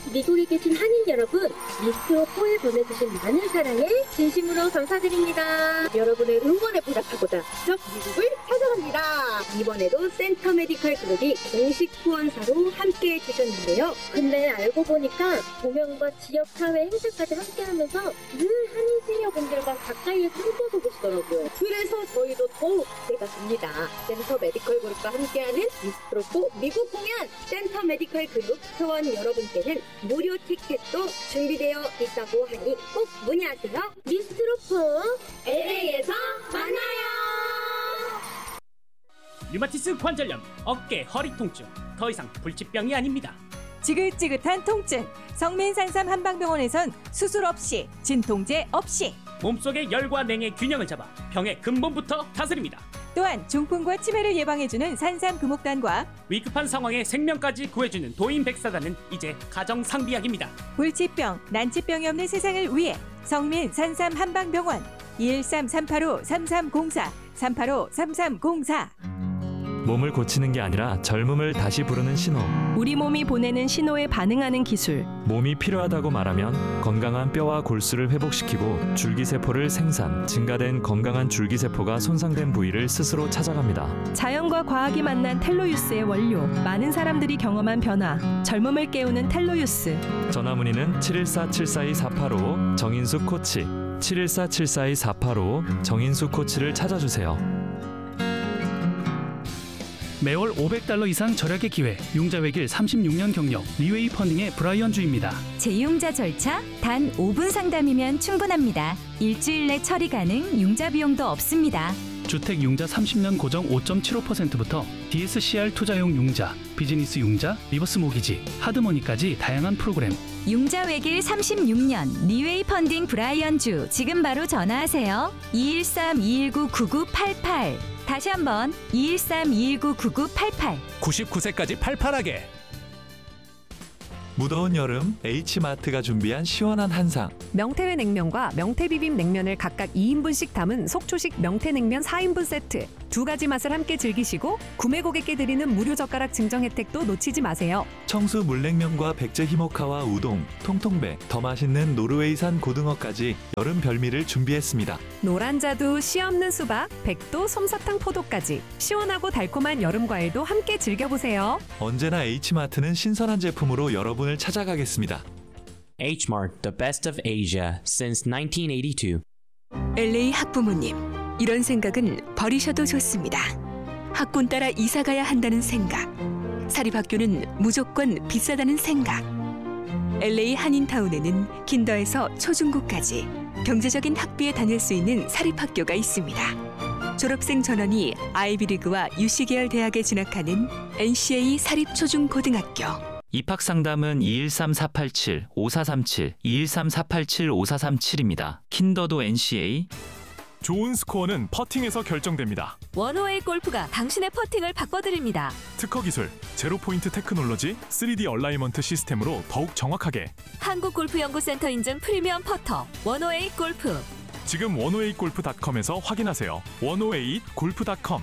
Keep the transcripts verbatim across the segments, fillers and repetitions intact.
미국에 계신 한인 여러분, 미스트로포에 보내주신 많은 사랑에 진심으로 감사드립니다. 여러분의 응원에 보답하고자 저 미국을 찾아갑니다. 이번에도 센터 메디컬 그룹이 공식 후원사로 함께해 주셨는데요. 근데 알고 보니까 공연과 지역사회 행사까지 함께하면서 늘 한인 시니어분들과 가까이에서 함께하고 계시더라고요. 그래서 저희도 더욱 기대가 됩니다. 센터 메디컬 그룹과 함께하는 미스트로포 미국 공연, 센터 메디컬 그룹 회원 여러분께는 무료 티켓도 준비되어 있다고 하니 꼭 문의하세요. 미스트로포 엘에이에서 만나요. 류마티스 관절염, 어깨, 허리 통증, 더 이상 불치병이 아닙니다. 지긋지긋한 통증, 성민산삼 한방병원에선 수술 없이, 진통제 없이 몸속의 열과 냉의 균형을 잡아 병의 근본부터 다스립니다. 또한 중풍과 치매를 예방해주는 산삼 금옥단과 위급한 상황에 생명까지 구해주는 도인백사단은 이제 가정상비약입니다. 불치병, 난치병이 없는 세상을 위해 성민 산삼 한방병원 이일삼 삼팔오 삼삼공사 삼팔오 삼삼공사. 몸을 고치는 게 아니라 젊음을 다시 부르는 신호. 우리 몸이 보내는 신호에 반응하는 기술. 몸이 필요하다고 말하면 건강한 뼈와 골수를 회복시키고 줄기세포를 생산, 증가된 건강한 줄기세포가 손상된 부위를 스스로 찾아갑니다. 자연과 과학이 만난 텔로유스의 원료. 많은 사람들이 경험한 변화. 젊음을 깨우는 텔로유스. 전화문의는 칠일사 칠사이 사팔오 정인수 코치, 칠일사 칠사이 사팔오 정인수 코치를 찾아주세요. 매월 오백 달러 이상 절약의 기회, 융자외길 삼십육 년 경력, 리웨이 펀딩의 브라이언 주입니다. 재융자 절차 단 오 분 상담이면 충분합니다. 일주일 내 처리 가능, 융자 비용도 없습니다. 주택 융자 삼십 년 고정 오 점 칠오 퍼센트부터 디에스씨알 투자용 융자, 비즈니스 융자, 리버스 모기지, 하드머니까지 다양한 프로그램. 융자 외길 삼십육 년, 리웨이 펀딩 브라이언 주. 지금 바로 전화하세요. 이일삼 이일구 구구팔팔. 다시 한번 이일삼 이일구 구구팔팔. 구십구 세까지 팔팔하게. 무더운 여름 H마트가 준비한 시원한 한상. 명태회 냉면과 명태비빔 냉면을 각각 이 인분씩 담은 속초식 명태냉면 사 인분 세트. 두 가지 맛을 함께 즐기시고 구매 고객께 드리는 무료 젓가락 증정 혜택도 놓치지 마세요. 청수 물냉면과 백제 히모카와 우동, 통통배, 더 맛있는 노르웨이산 고등어까지 여름 별미를 준비했습니다. 노란자두, 씨 없는 수박, 백도, 솜사탕 포도까지 시원하고 달콤한 여름 과일도 함께 즐겨보세요. 언제나 H마트는 신선한 제품으로 여러분을 찾아가겠습니다. H-Mart, the best of Asia since nineteen eighty-two. 엘에이 학부모님, 이런 생각은 버리셔도 좋습니다. 학군 따라 이사 가야 한다는 생각, 사립학교는 무조건 비싸다는 생각. 엘에이 한인타운에는 킨더에서 초중고까지 경제적인 학비에 다닐 수 있는 사립학교가 있습니다. 졸업생 전원이 아이비리그와 유씨 계열 대학에 진학하는 엔씨에이 사립초중고등학교. 입학 상담은 이일삼 사팔칠 오사삼칠, 이일삼 사팔칠 오사삼칠입니다. 킨더도 엔씨에이. 좋은 스코어는 퍼팅에서 결정됩니다. 원오에이 골프가 당신의 퍼팅을 바꿔드립니다. 특허 기술, 제로 포인트 테크놀로지, 쓰리디 얼라이먼트 시스템으로 더욱 정확하게. 한국골프연구센터 인증 프리미엄 퍼터 원오에이 골프. 지금 원오에잇 골프 닷컴에서 확인하세요. 원오에잇 골프 닷컴.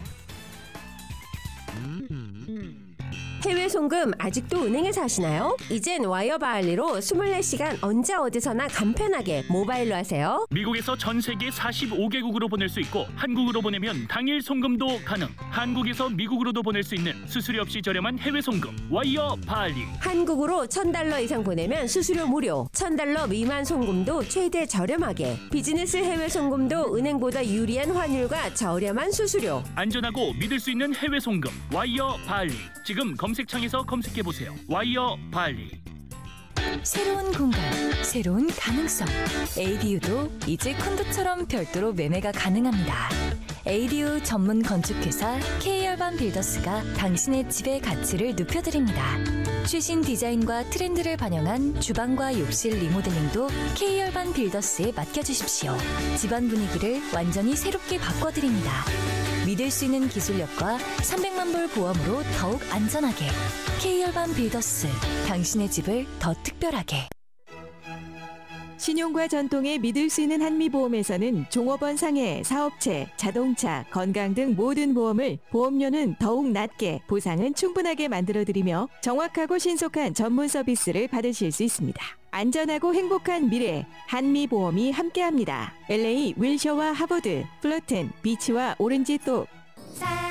해외 송금 아직도 은행에서 하시나요? 이젠 와이어바할리로 이십사 시간 언제 어디서나 간편하게 모바일로 하세요. 미국에서 전 세계 사십오 개국으로 보낼 수 있고 한국으로 보내면 당일 송금도 가능. 한국에서 미국으로도 보낼 수 있는 수수료 없이 저렴한 해외 송금 와이어바할리. 한국으로 천 달러 이상 보내면 수수료 무료, 천 달러 미만 송금도 최대 저렴하게, 비즈니스 해외 송금도 은행보다 유리한 환율과 저렴한 수수료. 안전하고 믿을 수 있는 해외 송금 와이어바할리. 지금 검색창에서 검색해보세요. 와이어바할리. 새로운 공간, 새로운 가능성. 에이디유도 이제 콘도처럼 별도로 매매가 가능합니다. 에이디유 전문 건축회사 K열반 빌더스가 당신의 집의 가치를 높여드립니다. 최신 디자인과 트렌드를 반영한 주방과 욕실 리모델링도 K열반 빌더스에 맡겨주십시오. 집안 분위기를 완전히 새롭게 바꿔드립니다. 믿을 수 있는 기술력과 삼백만 불 보험으로 더욱 안전하게. K열반 빌더스, 당신의 집을 더 특별하게. 신용과 전통에 믿을 수 있는 한미보험에서는 종업원 상해, 사업체, 자동차, 건강 등 모든 보험을 보험료는 더욱 낮게, 보상은 충분하게 만들어드리며 정확하고 신속한 전문 서비스를 받으실 수 있습니다. 안전하고 행복한 미래, 한미보험이 함께합니다. 엘에이 윌셔와 하버드, 플러튼, 비치와 오렌지 또